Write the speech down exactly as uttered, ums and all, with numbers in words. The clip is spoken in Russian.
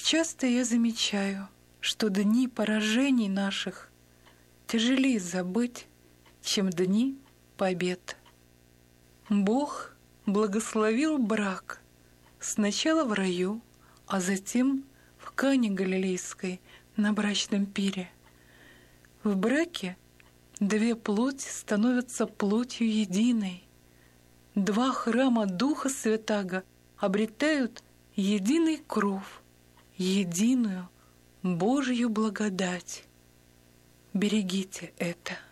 Часто я замечаю, что дни поражений наших тяжелее забыть, чем дни побед. Бог благословил брак сначала в раю, а затем в Кане Галилейской на брачном пире. В браке две плоти становятся плотью единой. Два храма Духа Святаго обретают единый кров, единую Божью благодать. Берегите это.